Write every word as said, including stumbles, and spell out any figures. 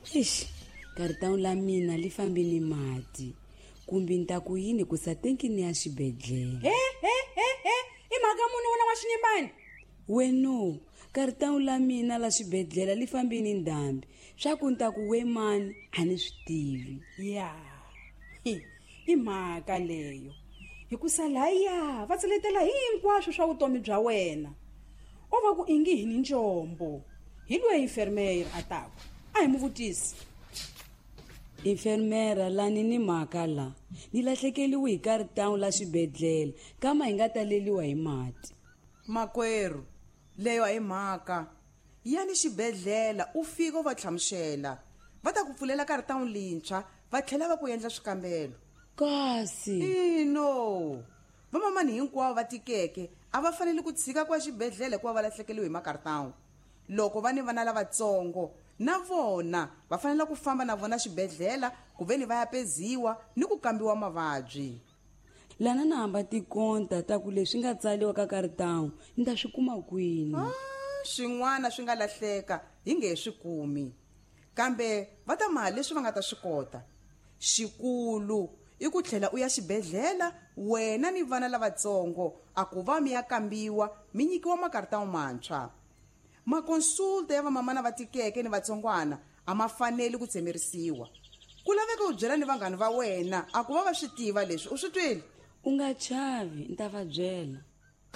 Ish, kartão la mina li fambi ni mati. Kumbi nta ku yini ku sa tenki ni ya xibedhlele. Eh, eh, eh, eh, i mhaka muni wena wa xinyembani? Weno, kartão la mina la xibedhlele li fambi ni ndhambi. Swa ku nta ku we mani a ni swi tivi. Ya, hi, i mhaka leyo. Hikusa laya va tsiletela hinkwaswo swa vutomi bya wena. O va ku ingi hi ni njombo. Hi loyi enfermeira a taku. A hi mu vutisi. Enfermera lani ni mhaka la ni lahlekeliwe hi kartão la xibedhlele kama hi nga taleliwa hi mati. Makwerhu leyo hi mhaka yani xibedhlela u fika u va tlhamuxela va ta ku pfulela kartão lintshwa va tlhela va ku endla swikambelo. Kasi ino vamamani hinkwavo va tikeke a va fanele ku tshika kwa xibedhlele kuva va lahlekeliwe hi makartão. Loko va ni vana lavatsongo na vona va fanele ku famba na vona xibedhlela ku veni va ya peziwa ni ku kambiwa mavabyi. lana na hamba tikonta ta ku leswi nga tsaliwa ka kartão ni ta swi kuma kwini. Ah, swin'wana swi nga lahleka hi nge swi kumi kambe va ta mali leswi va nga ta swi kota. Xikulu i ku tlhela u ya xibedhlela wena ni vana lavatsongo a ku va mi ya kambiwa mi nyikiwa makartão mantshwa. Makonsulta ya vamamana va tikeke ni vatsongwana a ma fanele ku tsemerisiwa. Ku laveka u byela ni vanghana va wena a ku va va swi tiva leswi u swi twile. U nga chavi ni ta va byela.